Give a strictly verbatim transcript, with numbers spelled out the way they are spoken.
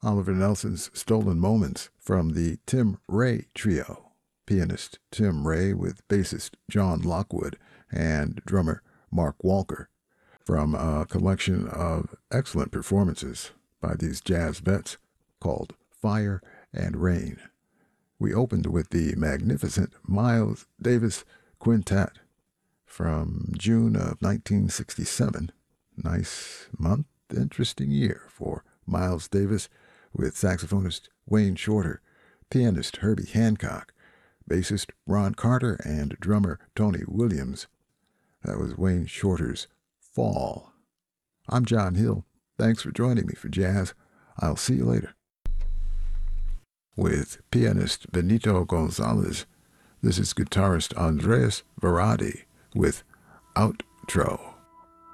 Oliver Nelson's Stolen Moments from the Tim Ray Trio. Pianist Tim Ray with bassist John Lockwood and drummer Mark Walker, from a collection of excellent performances by these jazz vets called Fire and Rain. We opened with the magnificent Miles Davis Quintet from June of nineteen sixty-seven. Nice month, interesting year for Miles Davis, with saxophonist Wayne Shorter, pianist Herbie Hancock, bassist Ron Carter, and drummer Tony Williams. That was Wayne Shorter's Fall. I'm John Hill. Thanks for joining me for jazz. I'll see you later. With pianist Benito Gonzalez, this is guitarist Andres Varadi with Outro.